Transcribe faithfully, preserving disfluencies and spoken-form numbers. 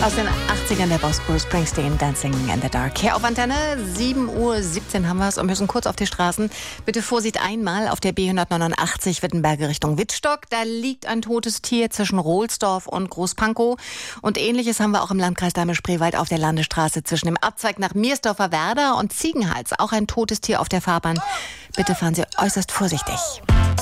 Aus den achtzigern der Boss Bruce Springsteen, Dancing in the Dark. Hier auf Antenne, sieben Uhr siebzehn haben wir es und müssen kurz auf die Straßen. Bitte Vorsicht einmal auf der B hundertneunundachtzig Wittenberge Richtung Wittstock. Da liegt ein totes Tier zwischen Rohlsdorf und Großpankow. Und Ähnliches haben wir auch im Landkreis Dahme-Spreewald auf der Landesstraße zwischen dem Abzweig nach Miersdorfer Werder und Ziegenhals. Auch ein totes Tier auf der Fahrbahn. Bitte fahren Sie äußerst vorsichtig.